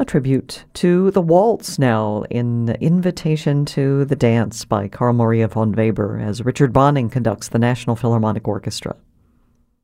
A tribute to the waltz now in Invitation to the Dance by Carl Maria von Weber as Richard Bonning conducts the National Philharmonic Orchestra.